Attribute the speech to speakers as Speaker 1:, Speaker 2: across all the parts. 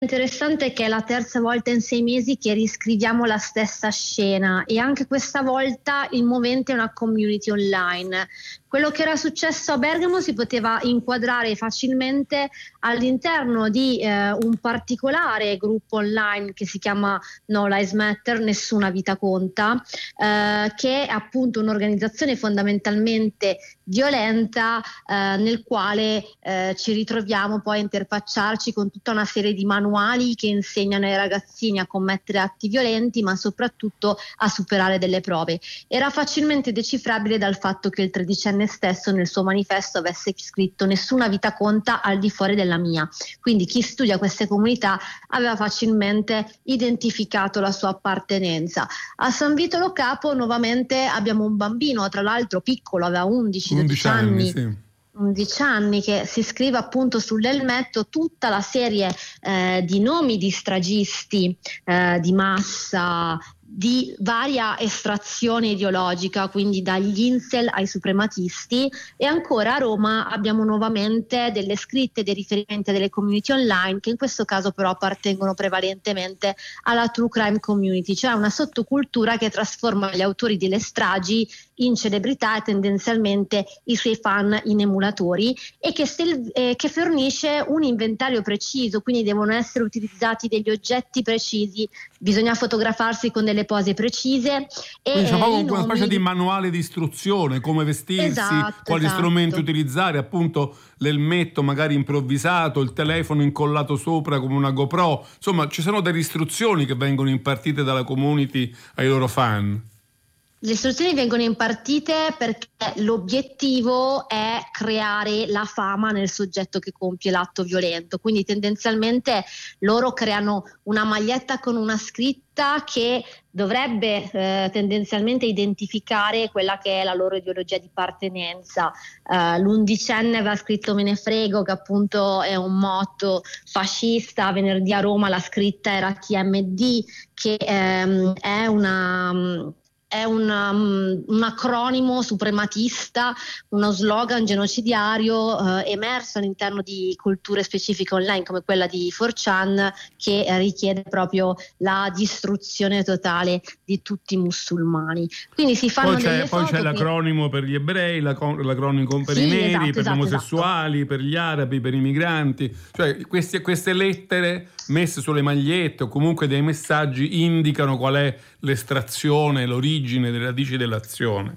Speaker 1: Interessante è che è la terza volta in 6 mesi che riscriviamo la stessa scena, e anche questa volta il movente è una community online. Quello che era successo a Bergamo si poteva inquadrare facilmente all'interno di un particolare gruppo online che si chiama No Lives Matter, Nessuna Vita Conta, che è appunto un'organizzazione fondamentalmente violenta, nel quale ci ritroviamo poi a interfacciarci con tutta una serie di manuali che insegnano ai ragazzini a commettere atti violenti, ma soprattutto a superare delle prove. Era facilmente decifrabile dal fatto che il tredicenne stesso nel suo manifesto avesse scritto "nessuna vita conta al di fuori della mia", quindi chi studia queste comunità aveva facilmente identificato la sua appartenenza. A San Vito Lo Capo nuovamente abbiamo un bambino, tra l'altro piccolo, aveva 11 anni.
Speaker 2: Sì.
Speaker 1: 11 anni, che si scrive appunto sull'elmetto tutta la serie di nomi di stragisti di massa di varia estrazione ideologica, quindi dagli incel ai suprematisti. E ancora a Roma abbiamo nuovamente delle scritte, dei riferimenti a delle community online che in questo caso però appartengono prevalentemente alla true crime community, cioè una sottocultura che trasforma gli autori delle stragi in celebrità e tendenzialmente i suoi fan in emulatori, e che fornisce un inventario preciso, quindi devono essere utilizzati degli oggetti precisi, bisogna fotografarsi con delle pose precise e
Speaker 2: quindi c'è proprio una specie di manuale di istruzione, come vestirsi, quali strumenti utilizzare, appunto l'elmetto magari improvvisato, il telefono incollato sopra come una GoPro, insomma ci sono delle istruzioni che vengono impartite dalla community ai loro fan.
Speaker 1: Le istruzioni vengono impartite perché l'obiettivo è creare la fama nel soggetto che compie l'atto violento, quindi tendenzialmente loro creano una maglietta con una scritta che dovrebbe tendenzialmente identificare quella che è la loro ideologia di appartenenza. L'11enne aveva scritto "me ne frego", che appunto è un motto fascista. Venerdì a Roma la scritta era "TMD", che è un acronimo suprematista, uno slogan genocidario emerso all'interno di culture specifiche online come quella di 4chan, che richiede proprio la distruzione totale di tutti i musulmani. Quindi si fanno
Speaker 2: poi c'è l'acronimo per gli ebrei, l'acronimo per i neri, per gli omosessuali, per gli arabi, per i migranti, cioè queste lettere messe sulle magliette o comunque dei messaggi indicano qual è l'estrazione, l'origine delle radici dell'azione.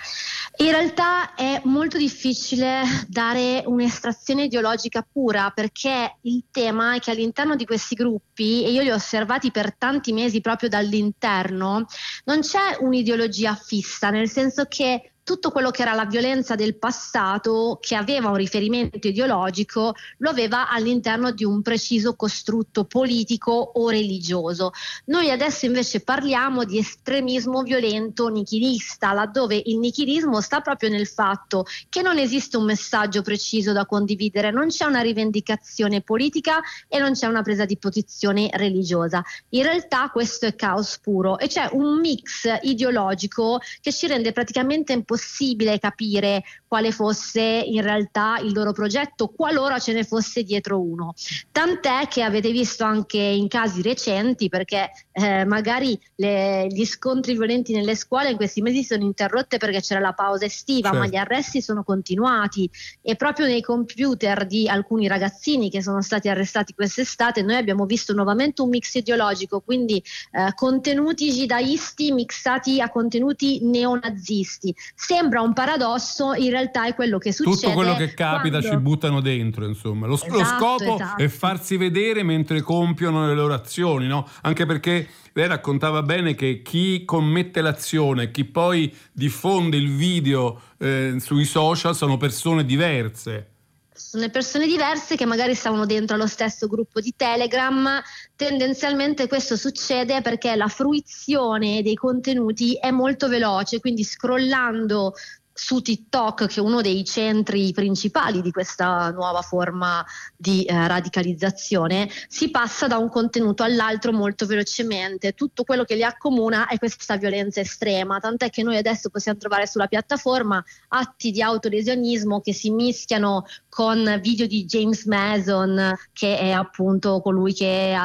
Speaker 1: In realtà è molto difficile dare un'estrazione ideologica pura, perché il tema è che all'interno di questi gruppi, e io li ho osservati per tanti mesi proprio dall'interno, non c'è un'ideologia fissa, nel senso che tutto quello che era la violenza del passato, che aveva un riferimento ideologico, lo aveva all'interno di un preciso costrutto politico o religioso. Noi adesso invece parliamo di estremismo violento nichilista, laddove il nichilismo sta proprio nel fatto che non esiste un messaggio preciso da condividere, non c'è una rivendicazione politica e non c'è una presa di posizione religiosa. In realtà questo è caos puro, e c'è un mix ideologico che ci rende praticamente impossibile capire quale fosse in realtà il loro progetto, qualora ce ne fosse dietro uno. Tant'è che avete visto anche in casi recenti, perché magari gli scontri violenti nelle scuole in questi mesi sono interrotte perché c'era la pausa estiva, certo, ma gli arresti sono continuati, e proprio nei computer di alcuni ragazzini che sono stati arrestati quest'estate noi abbiamo visto nuovamente un mix ideologico, quindi contenuti jihadisti mixati a contenuti neonazisti. Sembra un paradosso, in realtà è quello che succede.
Speaker 2: Tutto quello che capita ci buttano dentro, insomma. Lo scopo è farsi vedere mentre compiono le loro azioni, no? Anche perché lei raccontava bene che chi commette l'azione, chi poi diffonde il video sui social sono persone diverse.
Speaker 1: Sono persone diverse che magari stavano dentro allo stesso gruppo di Telegram. Tendenzialmente questo succede perché la fruizione dei contenuti è molto veloce, quindi scrollando su TikTok, che è uno dei centri principali di questa nuova forma di radicalizzazione, si passa da un contenuto all'altro molto velocemente. Tutto quello che li accomuna è questa violenza estrema, tant'è che noi adesso possiamo trovare sulla piattaforma atti di autolesionismo che si mischiano con video di James Mason, che è appunto colui che